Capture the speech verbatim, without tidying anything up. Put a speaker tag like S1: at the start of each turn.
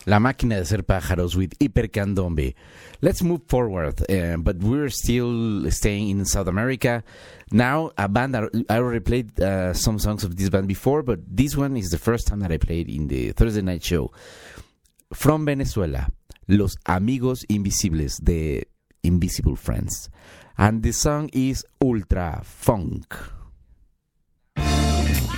S1: La Máquina de Hacer Pájaros with Hipercandombe. Let's move forward, uh, but we're still staying in South America. Now, a band, that I already played uh, some songs of this band before, but this one is the first time that I played in the Thursday night show. From Venezuela, Los Amigos Invisibles, the Invisible Friends. And the song is Ultra Funk.